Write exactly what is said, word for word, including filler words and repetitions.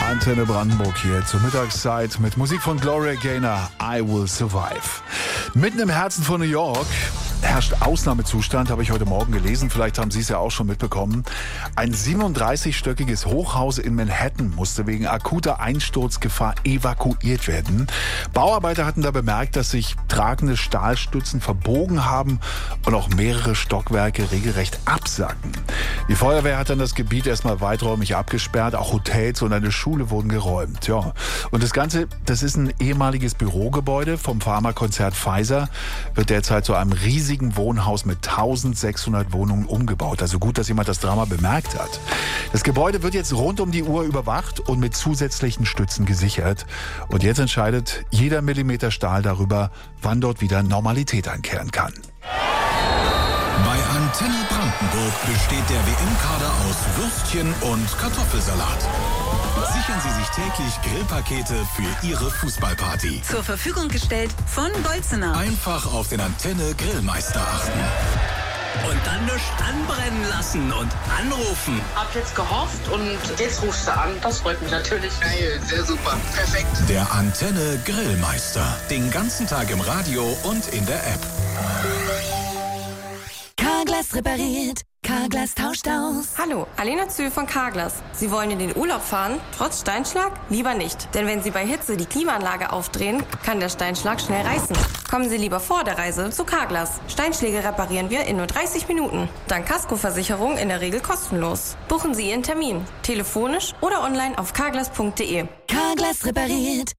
Antenne Brandenburg hier zur Mittagszeit mit Musik von Gloria Gaynor, I Will Survive. Mitten im Herzen von New York herrscht Ausnahmezustand, habe ich heute Morgen gelesen. Vielleicht haben Sie es ja auch schon mitbekommen. Ein siebenunddreißigstöckiges Hochhaus in Manhattan musste wegen akuter Einsturzgefahr evakuiert werden. Bauarbeiter hatten da bemerkt, dass sich tragende Stahlstützen verbogen haben und auch mehrere Stockwerke regelrecht absacken. Die Feuerwehr hat dann das Gebiet erstmal weiträumig abgesperrt. Auch Hotels und eine Schule wurden geräumt. Ja. Und das Ganze, das ist ein ehemaliges Bürogebäude vom Pharmakonzern Pfizer, wird derzeit zu einem riesigen Wohnhaus mit eintausendsechshundert Wohnungen umgebaut. Also gut, dass jemand das Drama bemerkt hat. Das Gebäude wird jetzt rund um die Uhr überwacht und mit zusätzlichen Stützen gesichert. Und jetzt entscheidet jeder Millimeter Stahl darüber, wann dort wieder Normalität einkehren kann. Bei Antenne Brandenburg besteht der W M-Kader aus Würstchen und Kartoffelsalat. Sichern Sie sich täglich Grillpakete für Ihre Fußballparty. Zur Verfügung gestellt von Bolzener. Einfach auf den Antenne Grillmeister achten. Und dann nicht anbrennen lassen und anrufen. Hab jetzt gehofft und jetzt rufst du an. Das freut mich natürlich. Geil, sehr super, perfekt. Der Antenne Grillmeister. Den ganzen Tag im Radio und in der App. Carglass repariert. Carglass tauscht aus. Hallo, Alena Zühl von Carglass. Sie wollen in den Urlaub fahren, trotz Steinschlag? Lieber nicht. Denn wenn Sie bei Hitze die Klimaanlage aufdrehen, kann der Steinschlag schnell reißen. Kommen Sie lieber vor der Reise zu Carglass. Steinschläge reparieren wir in nur dreißig Minuten. Dank Kaskoversicherung in der Regel kostenlos. Buchen Sie Ihren Termin. Telefonisch oder online auf carglass punkt de. Carglass repariert.